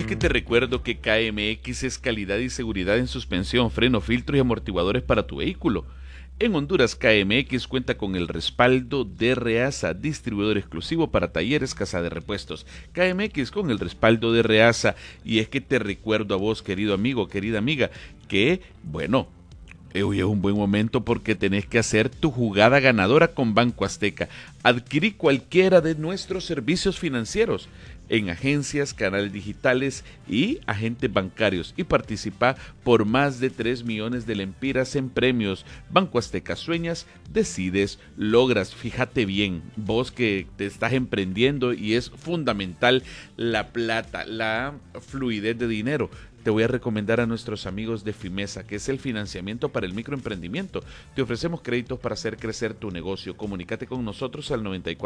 es que te recuerdo que KMX es calidad y seguridad en suspensión, freno, filtros y amortiguadores para tu vehículo. En Honduras, KMX cuenta con el respaldo de Reasa, distribuidor exclusivo para talleres Casa de Repuestos. KMX con el respaldo de Reasa. Y es que te recuerdo a vos, querido amigo, querida amiga, que, bueno, hoy es un buen momento porque tenés que hacer tu jugada ganadora con Banco Azteca. Adquirí cualquiera de nuestros servicios financieros en agencias, canales digitales y agentes bancarios y participa por más de 3 millones de lempiras en premios. Banco Azteca, sueñas, decides, logras. Fíjate bien, vos que te estás emprendiendo y es fundamental la plata, la fluidez de dinero. Te voy a recomendar a nuestros amigos de Fimesa, que es el financiamiento para el microemprendimiento. Te ofrecemos créditos para hacer crecer tu negocio. Comunícate con nosotros al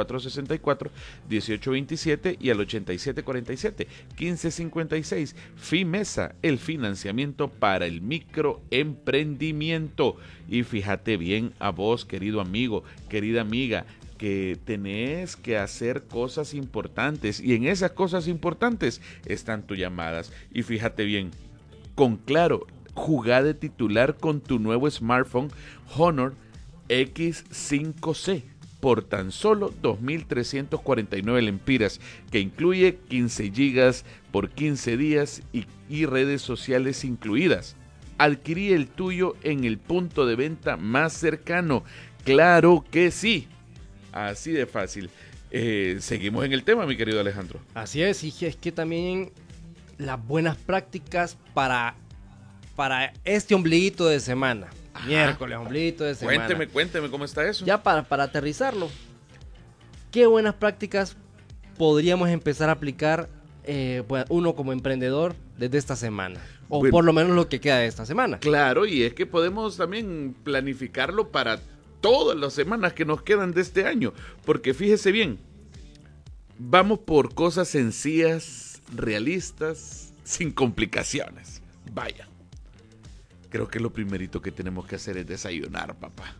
9464-1827 y al 8747-1556. Fimesa, el financiamiento para el microemprendimiento. Y fíjate bien a vos, querido amigo, querida amiga, que tenés que hacer cosas importantes y en esas cosas importantes están tus llamadas. Y fíjate bien, con Claro, jugá de titular con tu nuevo smartphone Honor X5C por tan solo 2.349 lempiras, que incluye 15 gigas por 15 días y redes sociales incluidas. Adquirí el tuyo en el punto de venta más cercano. Claro que sí. Así de fácil. Seguimos en el tema, mi querido Alejandro. Así es, y es que también las buenas prácticas para este ombliguito de semana. Ajá. Miércoles, ombliguito de semana. Cuénteme cómo está eso. Ya para aterrizarlo. ¿Qué buenas prácticas podríamos empezar a aplicar uno como emprendedor desde esta semana? O bueno, por lo menos lo que queda de esta semana. Claro, y es que podemos también planificarlo para todas las semanas que nos quedan de este año, porque fíjese bien, vamos por cosas sencillas, realistas, sin complicaciones. Vaya, creo que lo primerito que tenemos que hacer es desayunar, papá.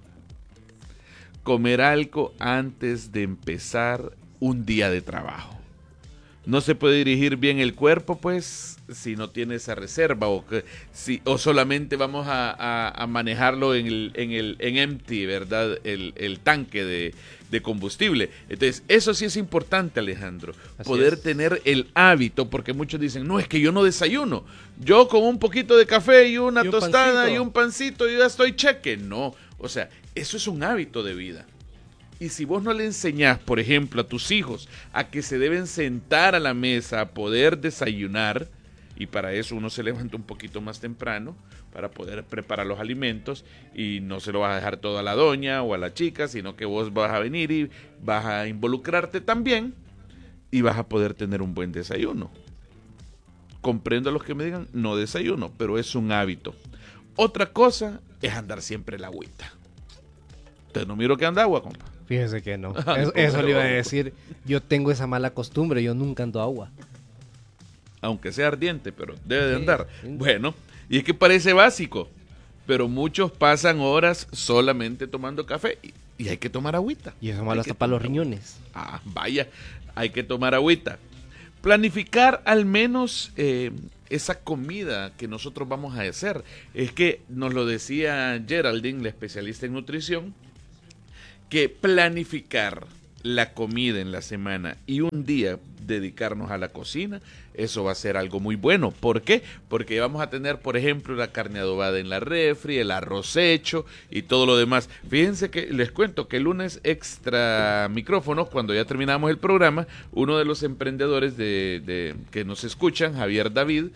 Comer algo antes de empezar un día de trabajo. No se puede dirigir bien el cuerpo, pues, si no tiene esa reserva o solamente vamos a manejarlo en empty, ¿verdad? El tanque de combustible. Entonces, eso sí es importante, Alejandro. Así poder tener el hábito, porque muchos dicen, no, es que yo no desayuno. Yo con un poquito de café y una tostada y un pancito, yo ya estoy cheque. No, o sea, eso es un hábito de vida. Y si vos no le enseñás, por ejemplo, a tus hijos a que se deben sentar a la mesa a poder desayunar, y para eso uno se levanta un poquito más temprano para poder preparar los alimentos y no se lo vas a dejar todo a la doña o a la chica, sino que vos vas a venir y vas a involucrarte también y vas a poder tener un buen desayuno. Comprendo a los que me digan, no desayuno, pero es un hábito. Otra cosa es andar siempre la agüita. Entonces no miro que anda agua, compa. Fíjese que no. Eso le iba a decir. Yo tengo esa mala costumbre, yo nunca ando agua. Aunque sea ardiente, pero debe de andar. Sí. Bueno, y es que parece básico, pero muchos pasan horas solamente tomando café y hay que tomar agüita. Y eso malo hasta para los riñones. Ah, vaya, hay que tomar agüita. Planificar al menos esa comida que nosotros vamos a hacer. Es que nos lo decía Geraldine, la especialista en nutrición, que planificar la comida en la semana y un día dedicarnos a la cocina, eso va a ser algo muy bueno. ¿Por qué? Porque vamos a tener, por ejemplo, la carne adobada en la refri, el arroz hecho y todo lo demás. Fíjense que les cuento que el lunes extra micrófonos, cuando ya terminamos el programa, uno de los emprendedores que nos escuchan, Javier David,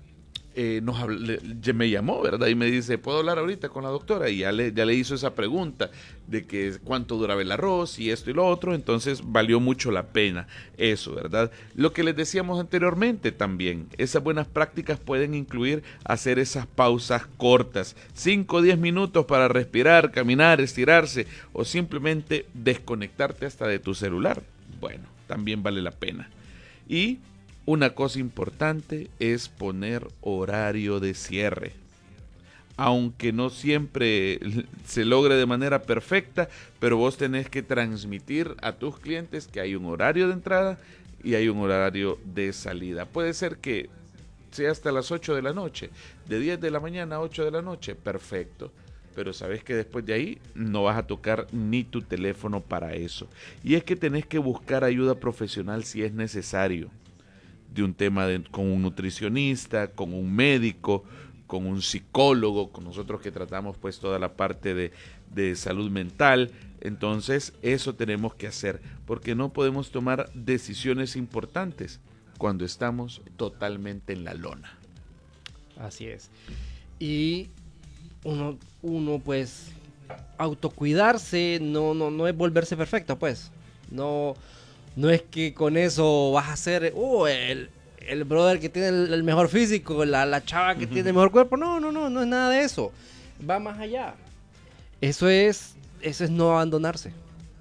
me llamó, ¿verdad? Y me dice, ¿puedo hablar ahorita con la doctora? Y ya le hizo esa pregunta de que cuánto duraba el arroz y esto y lo otro. Entonces valió mucho la pena eso, ¿verdad? Lo que les decíamos anteriormente también, esas buenas prácticas pueden incluir hacer esas pausas cortas, 5 o 10 minutos para respirar, caminar, estirarse o simplemente desconectarte hasta de tu celular. Bueno, también vale la pena. Y una cosa importante es poner horario de cierre. Aunque no siempre se logre de manera perfecta, pero vos tenés que transmitir a tus clientes que hay un horario de entrada y hay un horario de salida. Puede ser que sea hasta las 8 de la noche, de 10 de la mañana a 8 de la noche, perfecto. Pero sabes que después de ahí no vas a tocar ni tu teléfono para eso. Y es que tenés que buscar ayuda profesional si es necesario, de un tema con un nutricionista, con un médico, con un psicólogo, con nosotros que tratamos pues toda la parte de salud mental. Entonces eso tenemos que hacer, porque no podemos tomar decisiones importantes cuando estamos totalmente en la lona. Así es. Y uno pues autocuidarse no es volverse perfecto, pues. No es que con eso vas a ser el brother que tiene el mejor físico, la chava que tiene el mejor cuerpo. No es nada de eso. Va más allá. Eso es no abandonarse.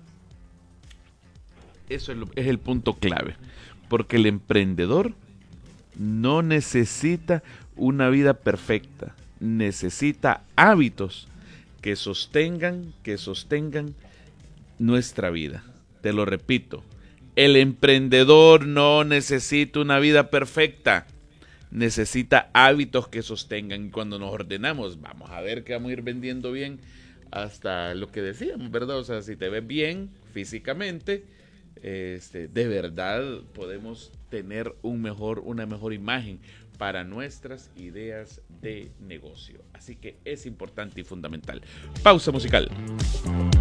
Eso es el punto clave, porque el emprendedor no necesita una vida perfecta, necesita hábitos que sostengan nuestra vida. Te lo repito, el emprendedor no necesita una vida perfecta, necesita hábitos que sostengan. Y cuando nos ordenamos, vamos a ver que vamos a ir vendiendo bien hasta lo que decíamos, ¿verdad? O sea, si te ves bien físicamente, de verdad podemos tener una mejor imagen para nuestras ideas de negocio. Así que es importante y fundamental. Pausa musical.